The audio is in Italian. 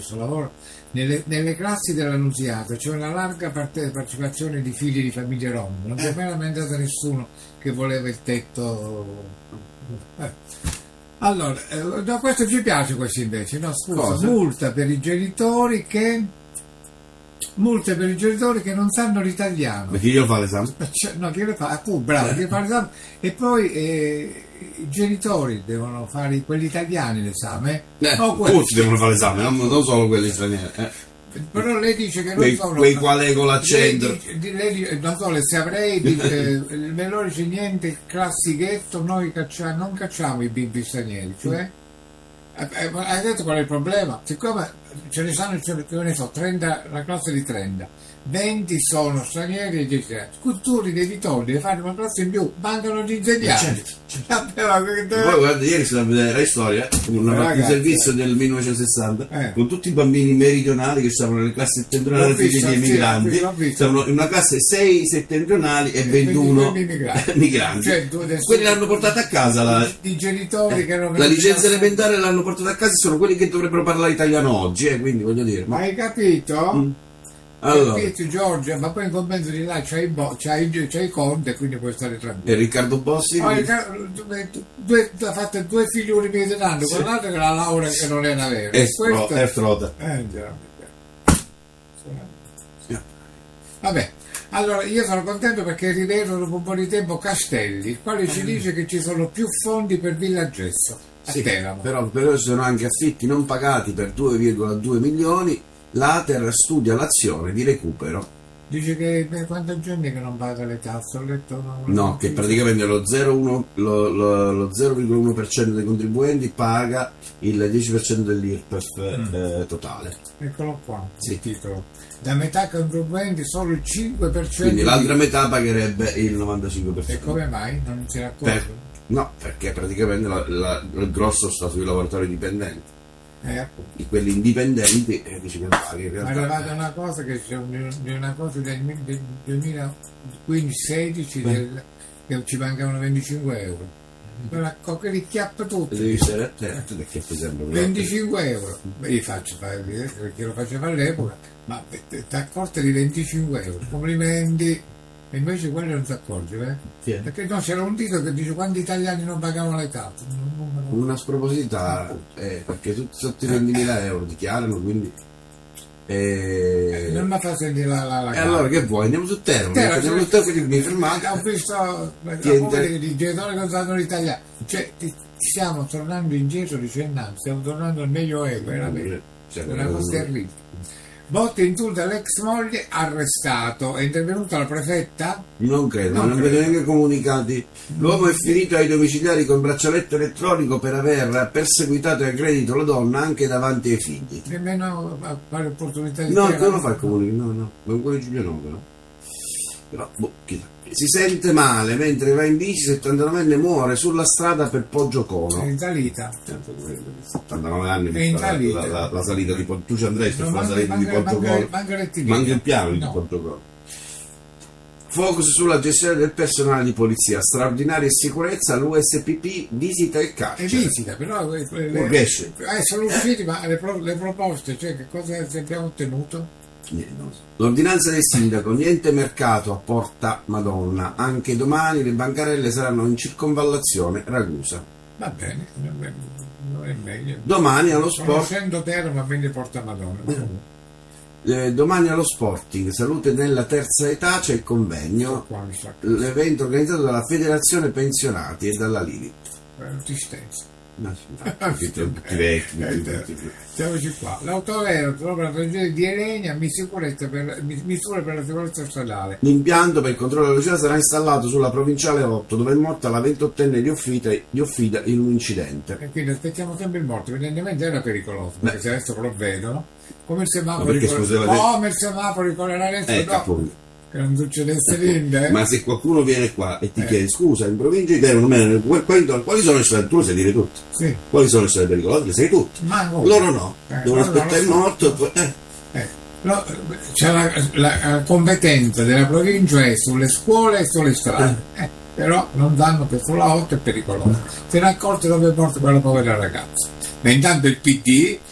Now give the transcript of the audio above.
questo lavoro, nelle classi dell'Annunziata c'è una larga partecipazione di figli di famiglie rom, non si è mai lamentato nessuno che voleva il tetto. Allora, no, questo ci piace, questo invece, no, scusa, Cosa? multa per i genitori che non sanno l'italiano. Ma chi glielo fa l'esame? No, chi le fa? Tu, bravo, chi fa l'esame. E poi i genitori devono fare quelli italiani l'esame. Tutti devono fare l'esame, non solo quelli stranieri. Però lei dice che non sono quei quali con l'accento. Lei non so, se avrei me lo dice niente, classichetto, noi non cacciamo i bimbi stranieri, cioè hai detto qual è il problema? Siccome ce ne sanno, che ne so, 30, la classe di 30, 20 sono stranieri e 10 tu li devi togliere, fare una classe in più, mancano gli insegnanti. Poi guarda, ieri sono a vedere la storia, un servizio del 1960 con tutti i bambini meridionali che stavano nelle classi settentrionali degli emigranti, stavano in una classe 6 settentrionali e 21 migranti. Cioè, quelli l'hanno portata a casa i genitori che erano la licenza elementare l'hanno portata a casa, sono quelli che dovrebbero parlare italiano oggi, quindi voglio dire. Hai capito? Allora. Giorgia, ma poi in compenso di là c'hai i Conte, quindi puoi stare tranquillo. E Riccardo Bossi? Ha fatto 2 figlioli mesi d'anno, con l'altro che la laurea che non era vera. Ertrota. Vabbè, allora io sono contento perché rivedo dopo un po' di tempo Castelli, il quale ci dice che ci sono più fondi per Villaggesso a Teramo. Però ci sono anche affitti non pagati per 2,2 milioni. L'Ater studia l'azione di recupero. Dice che per quanti giorni che non paga le tasse? Ho letto no, che praticamente lo 0,1% dei contribuenti paga il 10% dell'IRPEF totale. Eccolo qua, sì. Il titolo. Da metà contribuenti solo il 5%. Quindi l'altra metà pagherebbe il 95%. E come mai? Non si è accorto? No, perché praticamente il grosso sta sui lavoratori dipendenti. Di quelli indipendenti dice che paghi in realtà. Ma è arrivata una cosa che c'è una cosa del 2015-16 che ci mancavano 25 euro. Quella che li chiappa tutti. Devi stare attento perché sempre 25 euro. Io faccio fare perché lo faceva all'epoca, ma ti accorti di 25 euro. Complimenti. E invece quello non si accorge, perché no, c'era un titolo che dice quanti italiani non pagavano le tasse. Una sproposità, perché tutti sotto i 20.000 euro dichiarano, quindi non mi fa sentire la e allora che vuoi? Andiamo su Teramo, quindi mi fermate. Ho visto i genitori che usano l'italiano, cioè stiamo tornando indietro di 100 anni, stiamo tornando al Medioevo, veramente una cosa terribile. Botte insulta l'ex moglie, arrestato. È intervenuta la prefetta? Non credo, non vedo neanche comunicati. L'uomo è finito ai domiciliari con braccialetto elettronico per aver perseguitato e aggredito la donna anche davanti ai figli. Nemmeno a fare opportunità di non lo fa il comunicato, no, con quello di Giuliano però chissà. Si sente male mentre va in bici, 79enne muore sulla strada per Poggiocono. È in salita. 79 anni è in salita. La salita di Poggiocono. Tu ci andresti la salita di Poggiocono. Manca il piano di Poggiocono. Focus sulla gestione del personale di polizia, straordinaria sicurezza, l'USPP visita il carcere. E visita, però sono usciti, ma le proposte, cioè che cosa abbiamo ottenuto? L'ordinanza del sindaco, niente mercato a Porta Madonna, anche domani le bancarelle saranno in circonvallazione Ragusa. Va bene, non è meglio. Domani allo sport. Conoscendo Teramo, quindi Porta Madonna. Domani allo Sporting, salute nella terza età, c'è il convegno, l'evento organizzato dalla Federazione Pensionati e dalla Lili. Tristezza. Tutti vecchi. Siamoci qua. L'autovero trova la tragedia di Elenia, misure per la sicurezza stradale. L'impianto per il controllo della velocità sarà installato sulla provinciale 8, dove è morta la 28enne di Offida in un incidente. E quindi aspettiamo sempre il morto, evidentemente era pericoloso, perché se adesso provvedono come il semaforo con adesso che non succedesse niente. Ma se qualcuno viene qua e ti chiede scusa, in provincia di Teramo quali sono le strade, tu le sai dire tutte. Sì. Quali sono le strade pericolose, le sai tutte. Loro no, devono aspettare il morto. No, c'è la competenza della provincia è sulle scuole e sulle strade, però non danno che sulla 8 è pericolosa. Se ne accorge dove è morta quella povera ragazza. Ma intanto il PD